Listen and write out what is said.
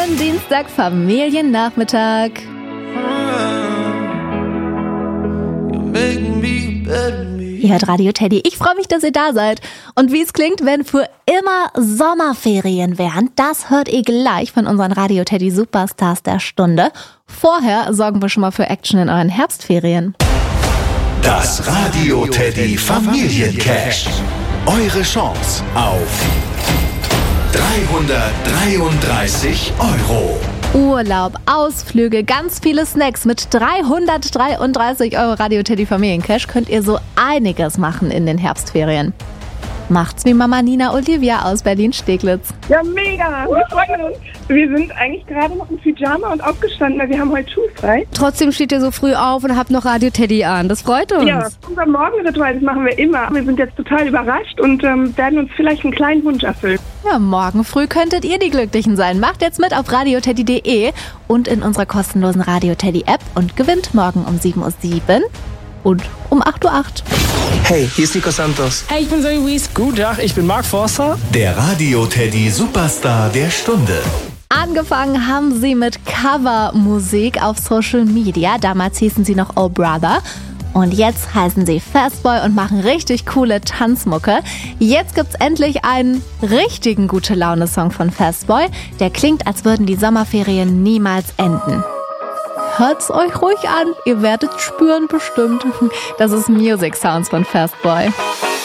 Schönen Dienstag, Familiennachmittag. Ihr hört Radio Teddy. Ich freue mich, dass ihr da seid. Und wie es klingt, wenn für immer Sommerferien wären, das hört ihr gleich von unseren Radio Teddy Superstars der Stunde. Vorher sorgen wir schon mal für Action in euren Herbstferien. Das Radio Teddy Familiencash. Eure Chance auf 333 €. Urlaub, Ausflüge, ganz viele Snacks. Mit 333 € Radio Teddy Familiencash könnt ihr so einiges machen in den Herbstferien. Macht's wie Mama Nina Olivia aus Berlin-Steglitz. Ja, mega. Wir freuen uns. Wir sind eigentlich gerade noch im Pyjama und aufgestanden, weil wir haben heute schulfrei. Trotzdem steht ihr so früh auf und habt noch Radio Teddy an. Das freut uns. Ja, unser Morgenritual, das machen wir immer. Wir sind jetzt total überrascht und werden uns vielleicht einen kleinen Wunsch erfüllen. Ja, morgen früh könntet ihr die Glücklichen sein. Macht jetzt mit auf radioteddy.de und in unserer kostenlosen Radio Teddy App und gewinnt morgen um 7:07 Uhr und um 8:08 Uhr. Hey, hier ist Nico Santos. Hey, ich bin Zoe Wies. Guten Tag, ich bin Mark Forster. Der Radio Teddy Superstar der Stunde. Angefangen haben sie mit Covermusik auf Social Media. Damals hießen sie noch Oh Brother. Und jetzt heißen sie Fastboy und machen richtig coole Tanzmucke. Jetzt gibt's endlich einen richtigen Gute-Laune-Song von Fastboy. Der klingt, als würden die Sommerferien niemals enden. Hört's euch ruhig an, ihr werdet spüren bestimmt. Das ist Music Sounds von Fastboy.